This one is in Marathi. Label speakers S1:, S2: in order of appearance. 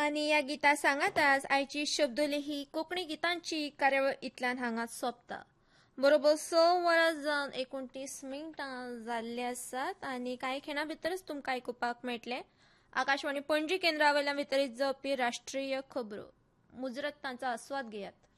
S1: आणि या गिता सांगाताच आयची शब्दलेही कोकणी गितांची कार्यावळ इतल्यान हांगा सोंपता. बरोबर 6 वरां जावन 29 मिनटां जाल्ली आसात आणि काही खिणा भितरच तुमकां आयकुपाक मेळटले आकाशवाणी पणजी केंद्रा वयल्यान वितरीत जावपी राष्ट्रीय खबरो. मुजरत तांचो आस्वाद घेयात.